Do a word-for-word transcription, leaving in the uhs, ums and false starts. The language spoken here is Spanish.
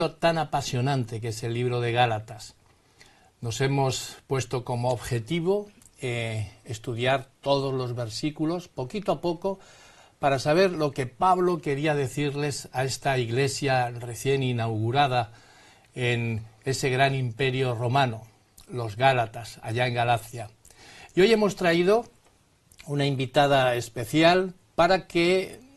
tan apasionante que es el libro de Gálatas. Nos hemos puesto como objetivo eh, estudiar todos los versículos, poquito a poco, para saber lo que Pablo quería decirles a esta iglesia recién inaugurada en ese gran imperio romano, los Gálatas, allá en Galacia. Y hoy hemos traído una invitada especial para que